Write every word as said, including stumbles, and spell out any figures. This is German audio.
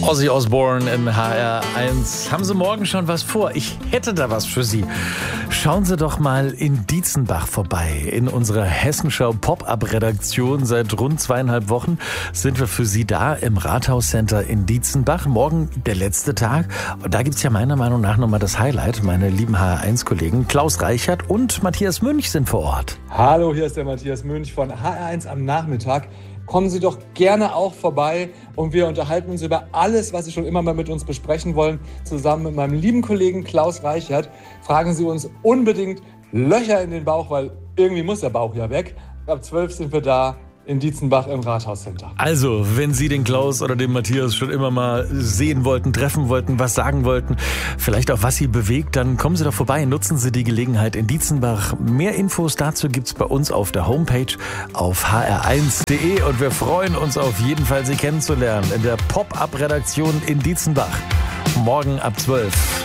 Ozzy Osbourne in H R eins. Haben Sie morgen schon was vor? Ich hätte da was für Sie. Schauen Sie doch mal in Dietzenbach vorbei. In unserer Hessenschau Pop-Up-Redaktion seit rund zweieinhalb Wochen sind wir für Sie da im Rathauscenter in Dietzenbach. Morgen der letzte Tag. Und da gibt's ja meiner Meinung nach nochmal das Highlight. Meine lieben H R eins Kollegen Klaus Reichert und Matthias Münch sind vor Ort. Hallo, hier ist der Matthias Münch von H R eins am Nachmittag. Kommen Sie doch gerne auch vorbei und wir unterhalten uns über alles, was Sie schon immer mal mit uns besprechen wollen. Zusammen mit meinem lieben Kollegen Klaus Reichert fragen Sie uns unbedingt Löcher in den Bauch, weil irgendwie muss der Bauch ja weg. Ab zwölf sind wir da in Dietzenbach im Rathauscenter. Also, wenn Sie den Klaus oder den Matthias schon immer mal sehen wollten, treffen wollten, was sagen wollten, vielleicht auch was Sie bewegt, dann kommen Sie doch vorbei, nutzen Sie die Gelegenheit in Dietzenbach. Mehr Infos dazu gibt's bei uns auf der Homepage auf h r eins punkt d e und wir freuen uns auf jeden Fall, Sie kennenzulernen in der Pop-Up-Redaktion in Dietzenbach. Morgen ab zwölf.